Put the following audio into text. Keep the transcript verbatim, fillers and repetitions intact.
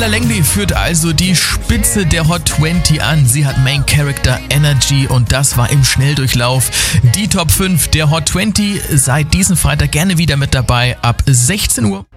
Paula Langley führt also die Spitze der Hot zwanzig an. Sie hat Main Character Energy und das war im Schnelldurchlauf die Top fünf der Hot zwanzig. Seit diesem Freitag gerne wieder mit dabei ab sechzehn Uhr.